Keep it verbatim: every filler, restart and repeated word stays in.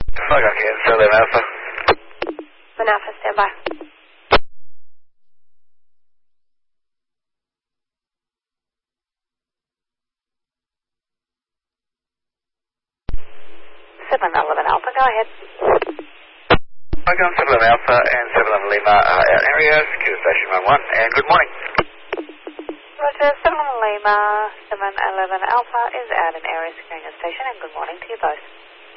Flag on here, seven Alpha. seven Alpha, stand by. seven eleven Alpha, go ahead. Flag on seven Alpha and seven eleven Lima uh, out area, secure station one one, and good morning. Roger, seven eleven Lima, seven eleven Alpha is out in area securing a station, and good morning to you both.